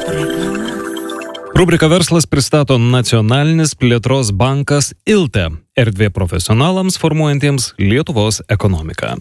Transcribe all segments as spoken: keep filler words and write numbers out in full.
Rubrika Verslas pristato Nacionalinis plėtros bankas ILTE, erdvė profesionalams formuojantiems Lietuvos ekonomiką.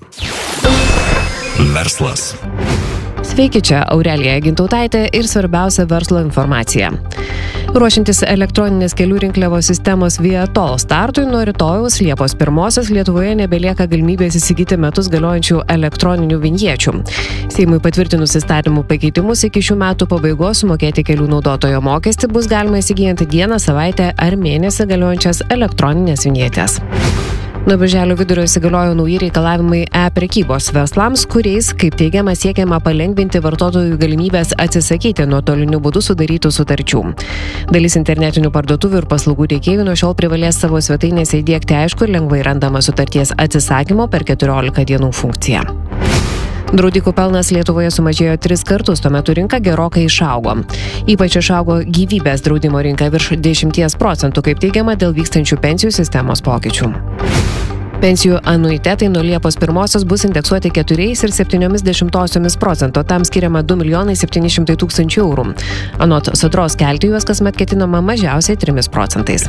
Verslas. Sveiki, čia Aurelija Gintautaitė ir svarbiausia verslo informacija. Ruošiantis elektroninės kelių rinkliavos sistemos Viato startui, nuo rytojaus Liepos pirmosios Lietuvoje nebelieka galimybės įsigyti metus galiojančių elektroninių vinječių. Seimui patvirtinus įstatymų pakeitimus iki šių metų pabaigos sumokėti kelių naudotojo mokestį bus galima įsigijant dieną, savaitę ar mėnesį galiojančias elektroninės vinjetės. Nuo birželio vidurio įsigaliojo nauji reikalavimai e-prekybos verslams, kuriais, kaip teigiama, siekiama palengvinti vartotojų galimybės atsisakyti nuotoliniu būdu sudarytų sutarčių. Dalis internetinių parduotuvių ir paslaugų teikėjų nuo šiol privalės savo svetainėse įdiegti aišku ir lengvai randamą sutarties atsisakymo per keturiolika dienų funkciją. Draudikų pelnas Lietuvoje sumažėjo tris kartus, tuo metu rinka gerokai išaugo. Ypač išaugo gyvybės draudimo rinka virš dešimties procentų, kaip teigiama, dėl vykstančių pensijų sistemos pokyčių. Pensijų anuitetai nuo Liepos pirmosios bus indeksuoti keturiais ir septyniomis dešimtosiomis procento, tam skiriama du milijonai septyni šimtai tūkstančių eurų. Anot Sodros kelti juos kasmet ketinama mažiausiai trimis procentais.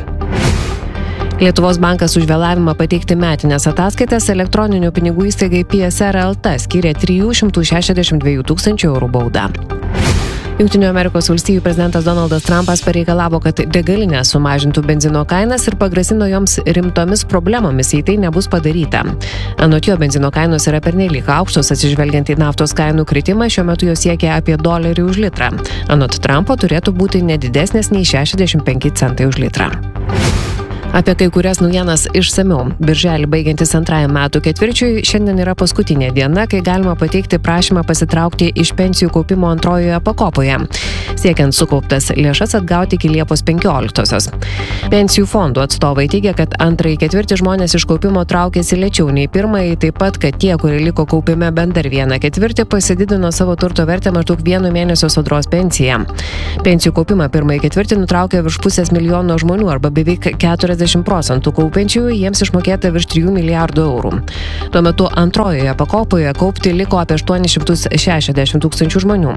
Lietuvos bankas už vėlavimą pateikti metinės ataskaitas elektroninių pinigų įstaigai P S R L T skyrė trijų šimtų šešiasdešimt dviejų tūkstančių eurų baudą. Jungtinių Amerikos valstijų prezidentas Donaldas Trumpas pareikalavo, kad degalinės sumažintų benzino kainas ir pagrasino joms rimtomis problemomis, jei tai nebus padaryta. Anot jo, benzino kainos yra pernelyg aukštos, atsižvelgiant į naftos kainų kritimą, šiuo metu jos siekia apie dolerį už litrą. Anot Trumpo turėtų būti nedidesnės nei šešiasdešimt penki centai už litrą. Apie kai kurias naujienas išsamiau. Birželį baigiantis antrajam metų ketvirčiui šiandien yra paskutinė diena, kai galima pateikti prašymą pasitraukti iš pensijų kaupimo antrojoje pakopoje, siekiant sukauptas lėšas atgauti iki Liepos penkioliktosios. Pensijų fondų atstovai teigia, kad antrąjį ketvirtį žmonės iš kaupimo traukėsi lėčiau nei pirmąjį, taip pat, kad tie, kurie liko kaupime bent dar vieną ketvirtį, pasididino savo turto vertę maždaug vieno mėnesio sodros pensiją. Pensijų kaupimą pirmąjį ketvirtį nutraukė virš pusės milijono žmonių arba beveik keturiasdešimt procentų kaupiančiųjų, jiems išmokėta virš trijų milijardų eurų. Tuo metu antrojoje pakopoje kaupti liko apie aštuonis šimtus šešiasdešimt tūkstančių žmonių.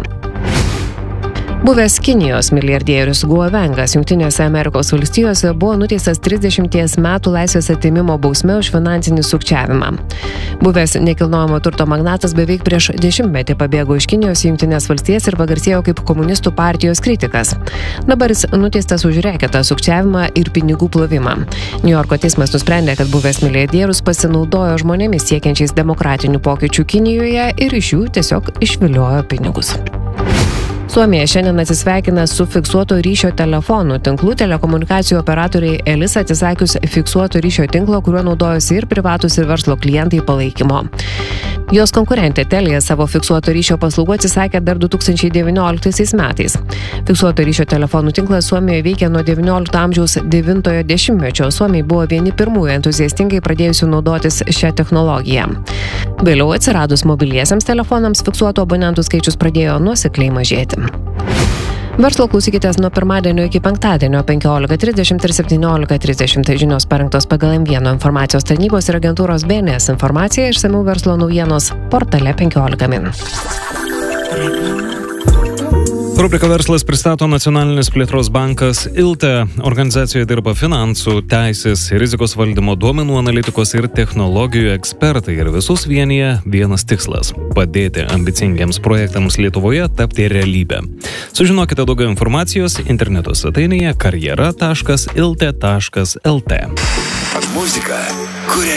Buvęs Kinijos milijardierius Guo Vengas Jungtinėse Amerikos valstijose buvo nuteistas trisdešimties metų laisvės atėmimo bausme už finansinį sukčiavimą. Buvęs nekilnojamo turto magnatas beveik prieš dešimtmetį pabėgo iš Kinijos į Jungtinės valstijas ir pagarsėjo kaip komunistų partijos kritikas. Dabar jis nuteistas už reketą, sukčiavimą ir pinigų plovimą. Niujorko teismas nusprendė, kad buvęs milijardierius pasinaudojo žmonėmis siekiančiais demokratinių pokyčių Kinijoje ir iš jų tiesiog išviliojo pinigus. Suomija šiandien atsisveikina su fiksuoto ryšio telefonų tinklu. Telekomunikacijų operatoriai Elis atsisakius fiksuoto ryšio tinklo, kuriuo naudojosi ir privatus ir verslo klientai palaikymo. Jos konkurentė Telia savo fiksuoto ryšio paslaugų atsisakė dar du tūkstančiai devynioliktaisiais metais. Fiksuoto ryšio telefonų tinklas Suomijoje veikia nuo devyniolikto amžiaus devintojo dešimtmečio. Suomiai buvo vieni pirmųjų entuziastingai pradėjusių naudotis šią technologiją. Vėliau atsiradus mobiliesiems telefonams fiksuotų abonentų skaičius pradėjo nuosekliai mažėti. Verslo klausykitės nuo pirmadienio iki penktadienio penkiolika trisdešimt ir septyniolika trisdešimt. Žinios parengtos pagal M vieno informacijos tarnybos ir agentūros B N S informaciją, išsamiau verslo naujienos portale penkiolika min. Rubrika Verslas pristato Nacionalinis plėtros bankas ILTE. Organizacijoje dirba finansų, teisės, rizikos valdymo, duomenų analitikos ir technologijų ekspertai ir visus vienyje vienas tikslas – padėti ambicingiems projektams Lietuvoje tapti realybę. Sužinokite daugiau informacijos interneto svetainėje karjera taškas ilte taškas lt. Muzika, kuria